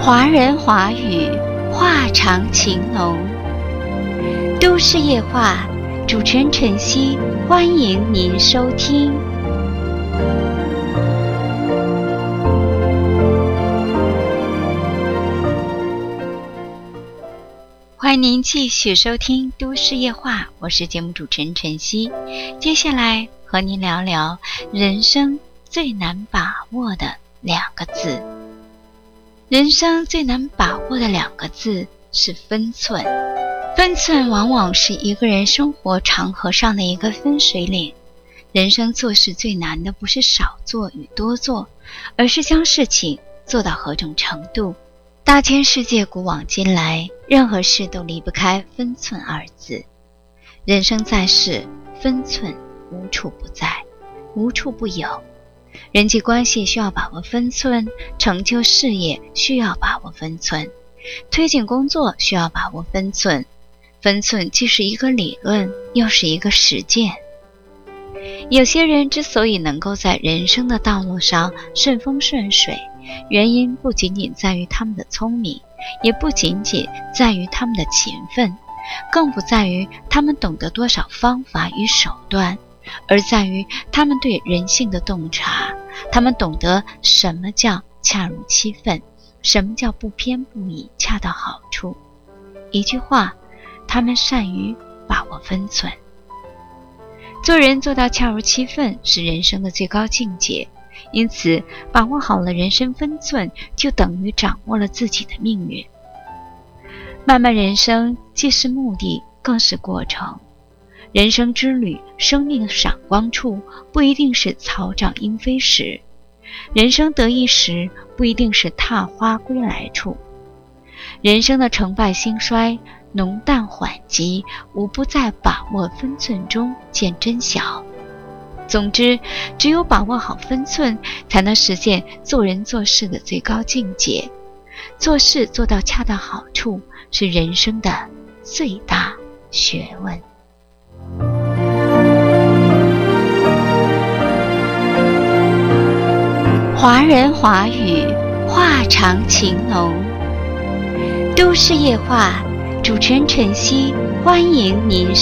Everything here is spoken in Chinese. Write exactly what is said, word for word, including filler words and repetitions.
华人华语，话长情浓。都市夜话，主持人晨曦，欢迎您收听。欢迎您继续收听都市夜话，我是节目主持人晨曦。接下来和您聊聊人生最难把握的两个字。人生最难把握的两个字是分寸。分寸往往是一个人生活长河上的一个分水岭。人生做事最难的不是少做与多做，而是将事情做到何种程度。大千世界，古往今来，任何事都离不开分寸二字。人生在世，分寸无处不在，无处不有。人际关系需要把握分寸，成就事业需要把握分寸，推进工作需要把握分寸。分寸既是一个理论，又是一个实践。有些人之所以能够在人生的道路上顺风顺水，原因不仅仅在于他们的聪明，也不仅仅在于他们的勤奋，更不在于他们懂得多少方法与手段，而在于他们对人性的洞察。他们懂得什么叫恰如其分，什么叫不偏不倚，恰到好处。一句话，他们善于把握分寸。做人做到恰如其分是人生的最高境界，因此把握好了人生分寸，就等于掌握了自己的命运。漫漫人生既是目的，更是过程。人生之旅，生命的闪光处不一定是草长莺飞时，人生得意时不一定是踏花归来处。人生的成败兴衰，浓淡缓急，无不在把握分寸中见真晓。总之，只有把握好分寸，才能实现做人做事的最高境界。做事做到恰到好处，是人生的最大学问。华人华语，话长情浓。都市夜话，主持人晨曦，欢迎您